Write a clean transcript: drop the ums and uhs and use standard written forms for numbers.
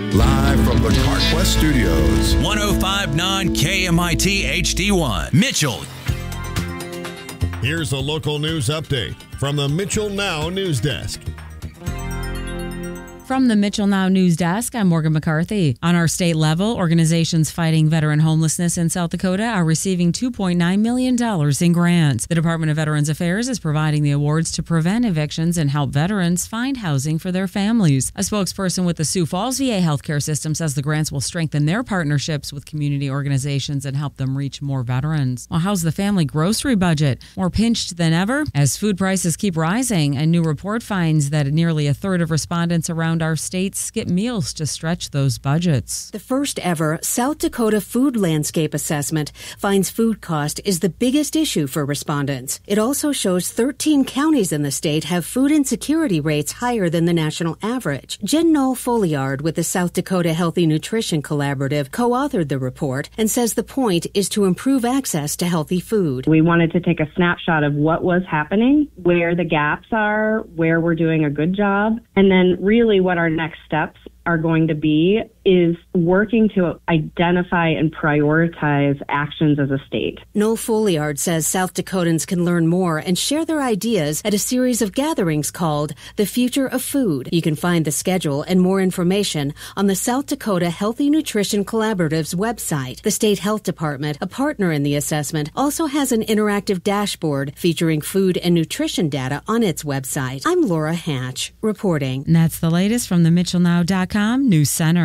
Live from the CarQuest Studios. 105.9 KMIT HD1. Mitchell. Here's a local news update from the Mitchell Now News Desk. From the Mitchell Now News Desk, I'm Morgan McCarthy. On our state level, organizations fighting veteran homelessness in South Dakota are receiving $2.9 million in grants. The Department of Veterans Affairs is providing the awards to prevent evictions and help veterans find housing for their families. A spokesperson with the Sioux Falls VA healthcare system says the grants will strengthen their partnerships with community organizations and help them reach more veterans. Well, how's the family grocery budget? More pinched than ever? As food prices keep rising, a new report finds that nearly a third of respondents around our state skip meals to stretch those budgets. The first ever South Dakota Food Landscape Assessment finds food cost is the biggest issue for respondents. It also shows 13 counties in the state have food insecurity rates higher than the national average. Jen Knoll-Folliard with the South Dakota Healthy Nutrition Collaborative co-authored the report and says the point is to improve access to healthy food. We wanted to take a snapshot of what was happening, where the gaps are, where we're doing a good job, and then really what our next steps are going to be is working to identify and prioritize actions as a state. Knoll-Folliard says South Dakotans can learn more and share their ideas at a series of gatherings called The Future of Food. You can find the schedule and more information on the South Dakota Healthy Nutrition Collaborative's website. The State Health Department, a partner in the assessment, also has an interactive dashboard featuring food and nutrition data on its website. I'm Laura Hatch, reporting. And that's the latest from the MitchellNow.com News Center.